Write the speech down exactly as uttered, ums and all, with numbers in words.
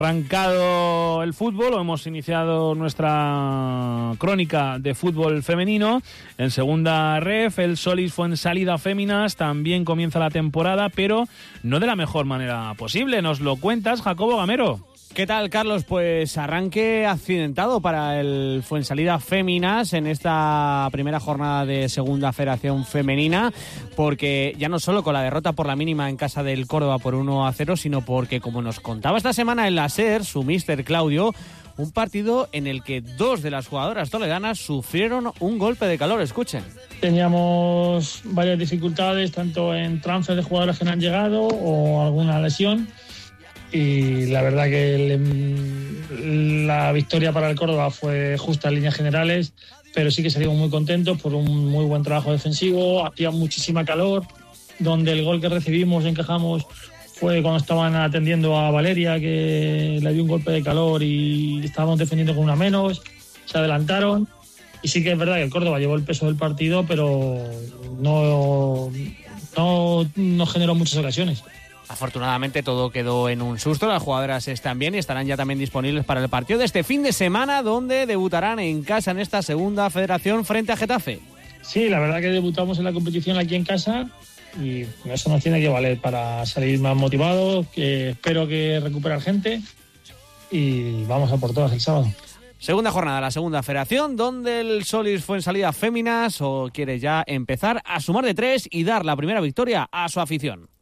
Arrancado el fútbol, o hemos iniciado nuestra crónica de fútbol femenino. En segunda ref, el Solís Fuensalida Féminas también comienza la temporada, pero no de la mejor manera posible. Nos lo cuentas, Jacobo Gamero. ¿Qué tal, Carlos? Pues arranque accidentado para el Fuensalida Féminas en esta primera jornada de Segunda Federación Femenina, porque ya no solo con la derrota por la mínima en casa del Córdoba por uno a cero, sino porque, como nos contaba esta semana en la SER, su míster Claudio, un partido en el que dos de las jugadoras toledanas sufrieron un golpe de calor. Escuchen. Teníamos varias dificultades, tanto en transfer de jugadoras que no han llegado o alguna lesión. Y la verdad que el, la victoria para el Córdoba fue justa en líneas generales, pero sí que salimos muy contentos por un muy buen trabajo defensivo. Hacía muchísima calor, donde el gol que recibimos, encajamos, fue cuando estaban atendiendo a Valeria, que le dio un golpe de calor y estábamos defendiendo con una menos, se adelantaron. Y sí que es verdad que el Córdoba llevó el peso del partido, pero no, no, no generó muchas ocasiones. Afortunadamente todo quedó en un susto, las jugadoras están bien y estarán ya también disponibles para el partido de este fin de semana, donde debutarán en casa en esta segunda federación frente a Getafe. Sí, la verdad que debutamos en la competición aquí en casa y eso nos tiene que valer para salir más motivados, que espero que recuperar gente y vamos a por todas el sábado. Segunda jornada, la segunda federación, donde el Solís Fuensalida Féminas o quiere ya empezar a sumar de tres y dar la primera victoria a su afición.